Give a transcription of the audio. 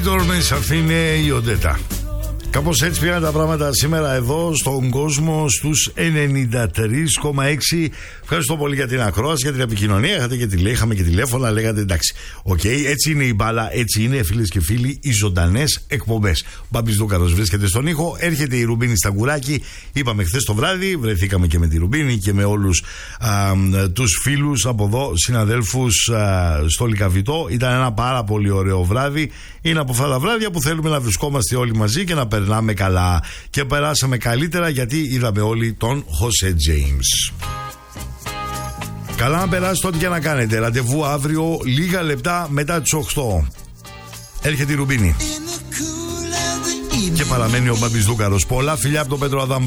dormes, αυτή είναι η Οντέτα. Κάπως έτσι πήγαν τα πράγματα σήμερα εδώ στον κόσμο στους 93,6. Ευχαριστώ πολύ για την ακρόαση, για την επικοινωνία. Είχαμε και τηλέφωνα, λέγατε εντάξει. Οκ, έτσι είναι η μπάλα, έτσι είναι φίλες και φίλοι οι ζωντανές εκπομπές. Ο Μπάμπης Δούκαρος βρίσκεται στον ήχο, έρχεται η Ρουμπίνη στα γκουράκι. Είπαμε χθες το βράδυ, βρεθήκαμε και με τη Ρουμπίνη και με όλους τους φίλους από εδώ, συναδέλφους στο Λυκαβητό. Ήταν ένα πάρα πολύ ωραίο βράδυ. Είναι από αυτά τα βράδια που θέλουμε να βρισκόμαστε όλοι μαζί και να περνάμε καλά. Και περάσαμε καλύτερα γιατί είδαμε όλοι τον Χωσέ Τζέιμς. Καλά να περάσετε ό,τι και να κάνετε. Ραντεβού αύριο λίγα λεπτά μετά τις 8. Έρχεται η Ρουμπίνη. Και παραμένει ο Μπάμπης Δούκαρος. Πολλά φιλιά από τον Πέτρο Αδάμ.